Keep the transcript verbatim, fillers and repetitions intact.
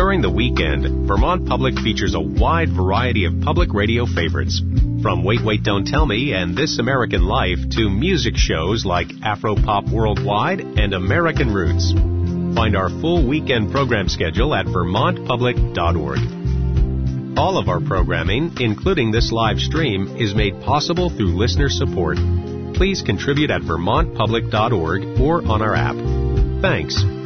During the weekend, Vermont Public features a wide variety of public radio favorites, from Wait, Wait, Don't Tell Me and This American Life to music shows like Afropop Worldwide and American Roots. Find our full weekend program schedule at vermont public dot org. All of our programming, including this live stream, is made possible through listener support. Please contribute at vermont public dot org or on our app. Thanks.